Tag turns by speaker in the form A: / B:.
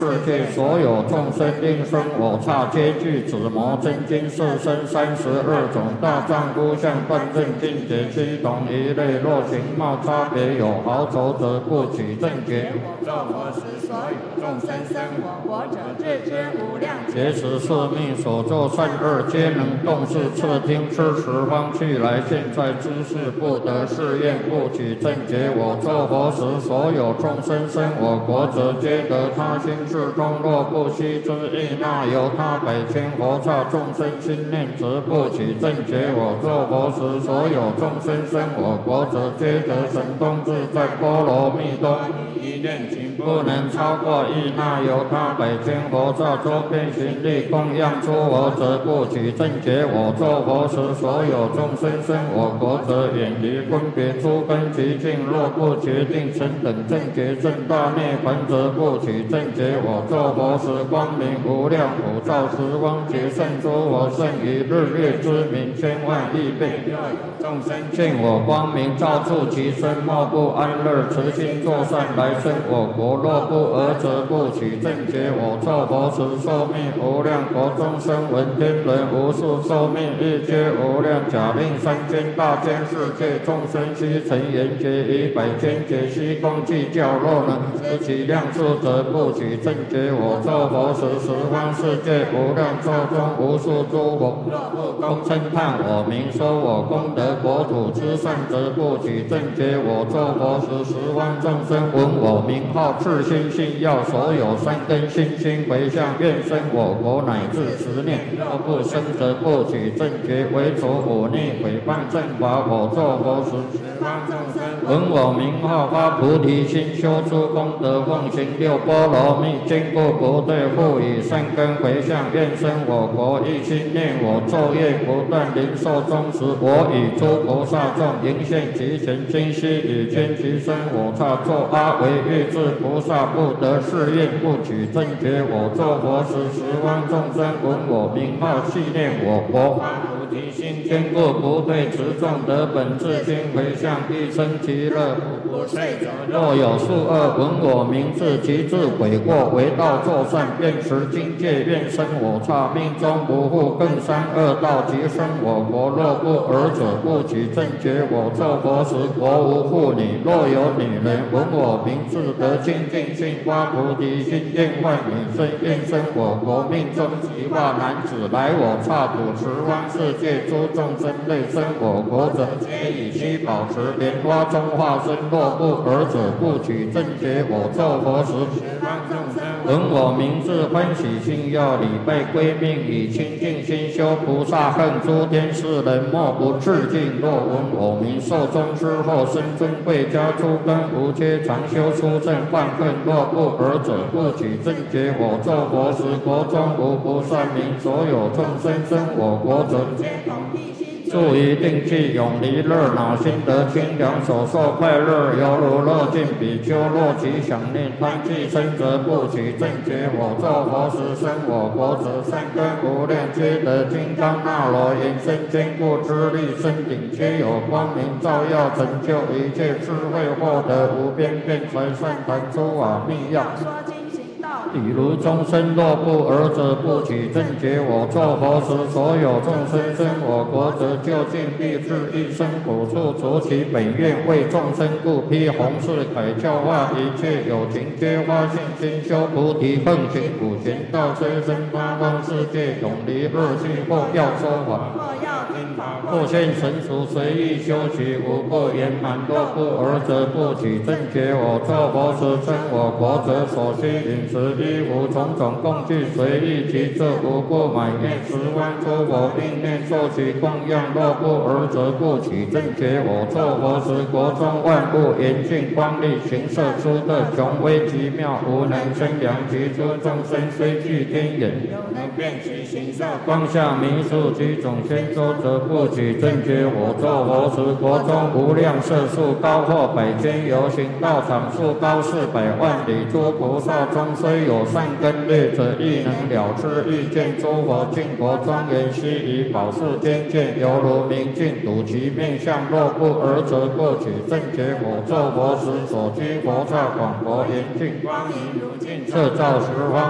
A: 世界所有众生应生我刹，皆具紫魔真经四身32种大丈夫相断正境界7种一类，若形貌差别有毫轴则不取正觉。
B: 作佛时所有众生生我国者，自知无量
A: 劫持是命所作善恶，皆能动视次听吃十方去来。现在知识不得誓愿不取正觉。我作佛时所有众生生我国者，皆得他心事中，若不悉之意，那由他百千佛刹众生心念，则不取正觉。我作佛时所有众生生我国者，皆得神通自在波罗蜜多。
B: 一念情
A: 不能超过意，那由他百千佛刹周遍行力供养出我者，不取正觉。我作佛时所有众生生我国者，远离分别诸根极境，若不决定成等正觉正大涅槃，则不取正觉。我作佛时光明无量，普照十方劫胜诸佛，胜于日月之明千万亿倍。
B: 众生
A: 见我光明照处其身，莫不安乐，慈心作善来生我国。若不尔，则不取正觉。我作佛时寿命无量，国中生闻天人无数寿命亦皆无量。假令三千大千世界众生悉成缘觉，以百千劫悉共计较，若能知其量数，则不取正觉。我作佛时十方世界无量寿中无数诸佛，若不共称叹我名，说我功德国土之善，则不取正觉。我作佛时十方众生闻我名号，自心信要，所有善根信心回向，愿生我国乃至10念。若不生，则不取正觉。为除忤逆毁谤正法，我作佛时十方众生闻我名号，发菩提心，修诸功德，奉行6波罗蜜，坚固不退，复以善根回向，愿生我国。一心念我昼夜不断，临寿终时，我与诸菩萨众迎现其前，今悉以见其身。我刹作阿惟越致菩萨，不得誓愿不取正觉。我作佛时十方众生闻我名号，系念我国，菩提心，坚固不退，持众得本自心，回向一生其乐，不睡者。若有数恶闻我名字，其自悔过，为道作善，愿持经戒，愿生我刹，命中不复更三恶道，即生我国。若不尔者，不取正觉。我作佛时国无妇女，若有女人闻我名字，得清净心，发菩提心，愿万女生，愿生我国。命中即化男子，来我刹土十方世界诸众生类生我国者，皆以七宝池莲花中化身。若不尔者，不取正觉。我作佛时十方众生闻我名字，欢喜心要，礼拜归命，以清净心修菩萨恨，诸天世人莫不致敬。若闻我名，寿终之后生尊贵，家诸根无缺，常修出正犯恨。若不尔者，不取正觉。我作佛时国中无不善名，所有众生生我国者，皆同一心，住于定气，永离热恼，心得清凉，所受快乐，犹如乐尽比丘。若其想念贪气生，则不取正觉。我作佛时生我国者，善根无量，皆得金刚那罗延伸坚固之力，身顶皆有光明照耀，成就一切智慧，获得无边辩才善谈诸法密要。比如众生若不尔者，不取正觉。我作佛时所有众生生我国者，究竟必至一生苦处，除其本愿，为众生故，披弘誓铠教化一切有情，皆发信心修菩提，奉行普贤道，催生八方世界，永离恶趣，或要说法，或现成熟，随意修习，无不圆满。若不尔者，不取正觉。我作佛时称我国者，所需饮食衣服种种供具，随意其这无不满愿十方诸佛并念受其供养。若不尔者，不取正觉。我作佛时国中万物严峻光丽，形色出特，雄威极妙，无能生量。其诸众生虽具天眼，有能辨其形色，光下弥数，其种千周则不取正觉我作佛时，国中无量色数高或百千游行道场数高400万里，诸菩萨中虽有善根虑者，亦能了知欲见诸佛净国庄严悉以宝树天界，犹如明镜睹其面相。若不尔则不取正觉我作佛时，所居佛刹广博严净，光明如镜，摄照十方。